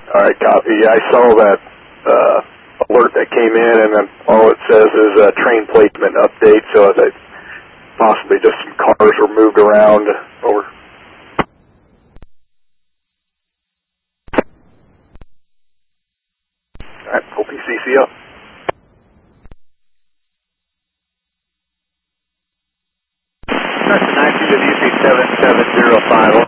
All right, copy. I saw that alert that came in, and then all it says is train placement update, so that possibly just some cars were moved around. Over. All right, OPCC up. That's 92WC7705.